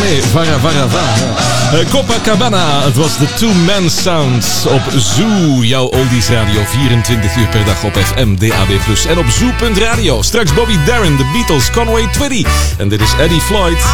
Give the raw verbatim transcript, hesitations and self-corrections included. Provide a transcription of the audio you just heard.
nee, Vara Vara Vara. Uh, Copacabana, het was de Two Man Sound op Zoo. Jouw oldies radio, vierentwintig uur per dag op F M, D A B plus, en op zoo punt radio. Straks Bobby Darin, The Beatles, Conway Twitty. En dit is Eddie Floyd.